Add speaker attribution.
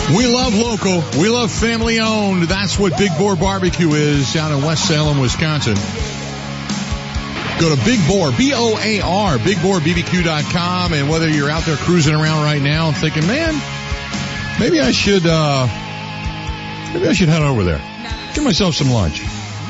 Speaker 1: We love local. We love family owned. That's what Big Boar Barbecue is down in West Salem, Wisconsin. Go to Big Boar, B-O-A-R, BigBoarBBQ.com. And whether you're out there cruising around right now and thinking, man, maybe I should head over there. Get myself some lunch.